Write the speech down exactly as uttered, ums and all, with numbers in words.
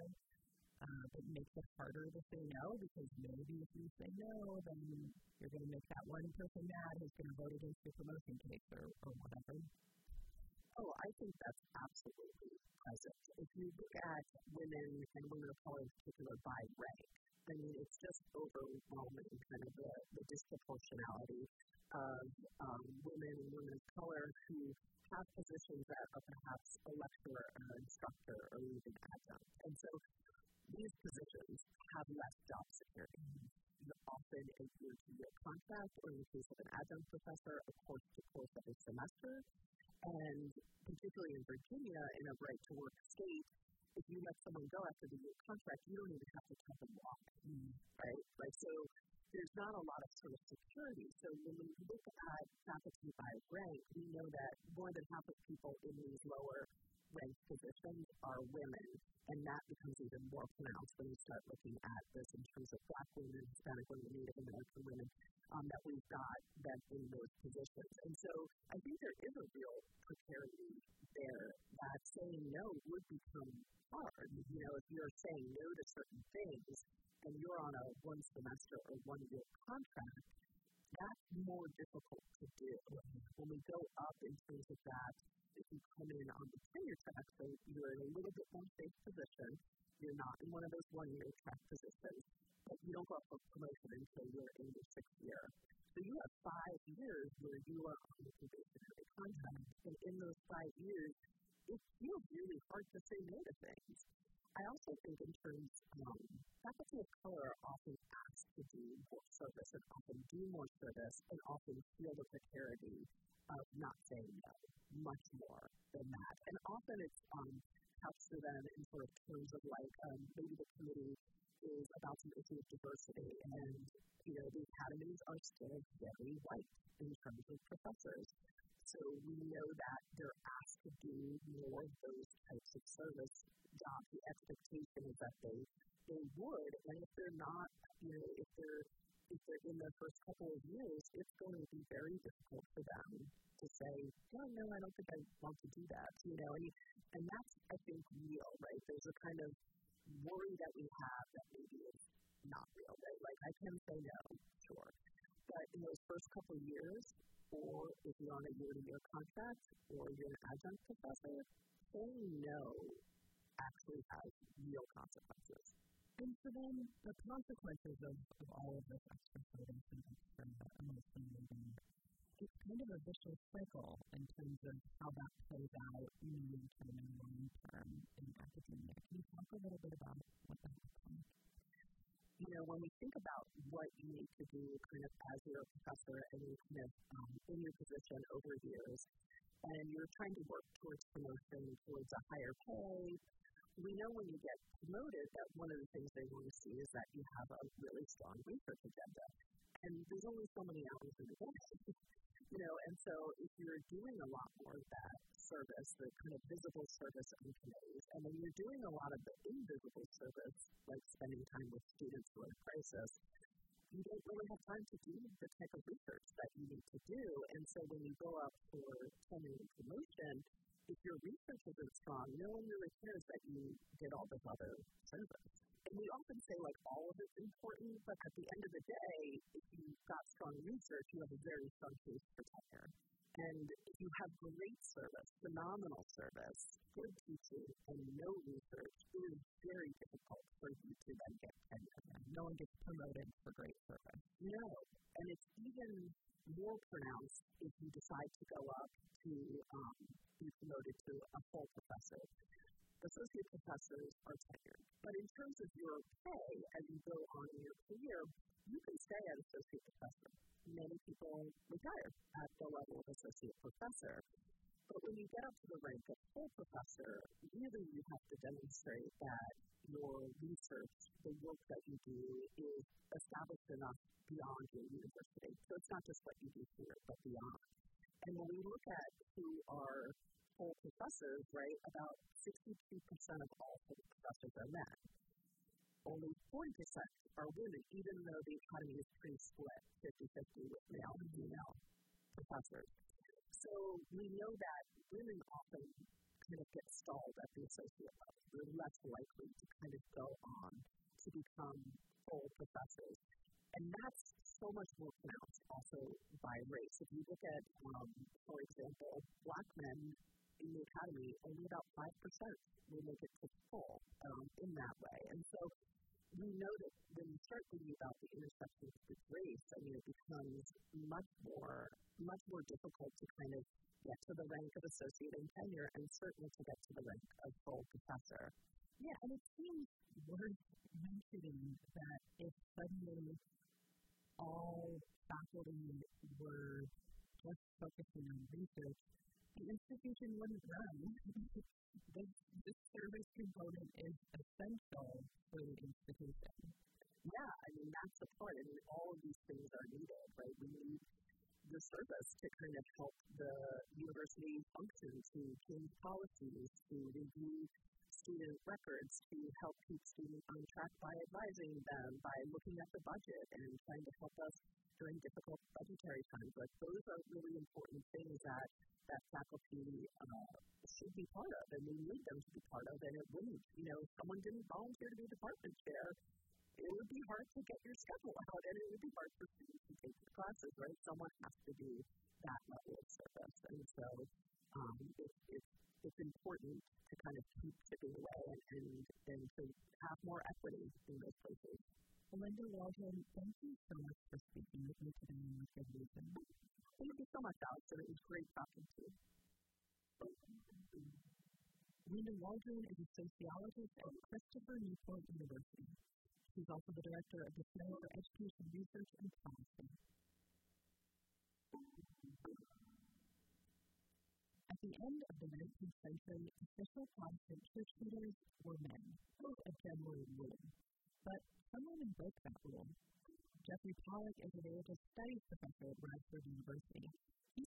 Uh, it makes it harder to say no because maybe if you say no, then you're going to make that one person mad who's going to vote against your promotion case or, or whatever. Oh, I think that's absolutely present. If you look at women and women of color in particular by rank, I mean, it's just overwhelming kind of the, the disproportionality of um, women and women of color who have positions that are perhaps a lecturer, an instructor, or even adjunct. And so these positions have less job security. You're often a year-to-year contract, or in the case of an adjunct professor, a course-to-course every semester. And particularly in Virginia, in a right-to-work state, if you let someone go after the year contract, you don't even have to cut them off, mm. right? Like, so there's not a lot of sort of security. So when we look at faculty by rank, we know that more than half of people in these lower ranked positions are women, and that becomes even more pronounced when you start looking at this in terms of Black women, Hispanic women, Native American women, um, that we've got them in those positions. And so I think there is a real precarity there that saying no would become hard. You know, if you're saying no to certain things and you're on a one semester or one year contract, that's more difficult to do. When we go up in terms of that, if you come in on the tenure track, so you're in a little bit more safe position, you're not in one of those one-year track positions, but you don't go up for promotion until you're in your sixth year. So you have five years where you are on the probationary contract, and in those five years, it feels really hard to say no to things. I also think in terms of um, faculty of color are often asked to do more service and often do more service and often feel the precarity of not saying no, much more than that. And often it's um, helps to them in sort of terms of like um, maybe the committee is about some issue of diversity and, you know, the academies are still very white in terms of professors. So we know that they're asked to do more of those types of service jobs. The expectation is that they they would, and if they're not, you know, if they're if they're in their first couple of years, it's going to be very difficult for them to say, oh, no, I don't think I want to do that, you know, and, and that's, I think, real, right? There's a kind of worry that we have that maybe is not real, right? Like, I can say no, sure, but in those first couple of years, or if you're on a year-to-year contract, or you're an adjunct professor, saying no actually has real consequences. And so then the consequences of, of all of this extra service and extra emotional reading, it's kind of a vicious cycle in terms of how that plays out medium-term and long-term in academia. Can you talk a little bit about what that looks like? You know, when we think about what you need to do kind of as you're a professor and you're kind of um, in your position over years, and you're trying to work towards promotion, towards a higher pay, we know when you get promoted that one of the things they want to see is that you have a really strong research agenda. And there's only so many hours in the day, you know, and so if you're doing a lot more of that service, the kind of visible service on committees, and then you're doing a lot of the invisible service, like spending time with students who are in crisis, you don't really have time to do the type of research that you need to do. And so when you go up for tenure and promotion, if your research isn't strong, no one really cares that you did all this other service. And we often say, like, all of it's important, but at the end of the day, if you've got strong research, you have a very strong case for tenure. And if you have great service, phenomenal service, good teaching, and no research, it is very difficult for you to then get tenure. No one gets promoted for great service. No. And it's even more pronounced if you decide to go up to um, be promoted to a full professor. Associate professors are tenured. But in terms of your pay, as you go on in your career, you can stay as associate professor. Many people retire at the level of associate professor. But when you get up to the rank of full professor, really you have to demonstrate that your research, the work that you do, is established enough beyond your university. So it's not just what you do here, but beyond. And when we look at who are full professors, right, about sixty-two percent of all full professors are men. Only forty percent are women, even though the academy is pretty split, fifty-fifty with male and female professors. So we know that women often kind of get stalled at the associate level. They're less likely to kind of go on to become full professors. And that's so much more pronounced also by race. If you look at, um, for example, black men in the academy, only about five percent will make it to full um, in that way. And so we know that when you start thinking about the intersections with race, I mean, it becomes much more, much more difficult to kind of get to the rank of associate and tenure, and certainly to get to the rank of full professor. Yeah, and it seems worth mentioning that if suddenly all faculty were just focusing on research, the institution wouldn't run. the, the service component is essential for the institution. Yeah, I mean, that's the part. I mean, all of these things are needed, right? We need the service to kind of help the university function, to change policies, to review student records, to help keep students on track by advising them, by looking at the budget and trying to help us during difficult budgetary times. Like, those are really important things that, that faculty uh, should be part of, and we need them to be part of, and it wouldn't, you know, if someone didn't volunteer to be department chair, it would be hard to get your schedule out, and it would be hard for students to take the classes, right? Someone has to do that level of service, and so um, it, it, it's important to kind of keep chipping away and, and, and to have more equity in those places. Linda Waldron, thank you so much for speaking with me today on this resolution. Thank you so much, Alex, and it was great talking to you. Linda Waldron is a sociologist at Christopher Newport University. She's also the director of the Center for Education Research and Policy. At the end of the nineteenth century, official Protestant church leaders were men, a general rule. But some women broke that rule. Jeffrey Pollack is a religious studies professor at Radford University. He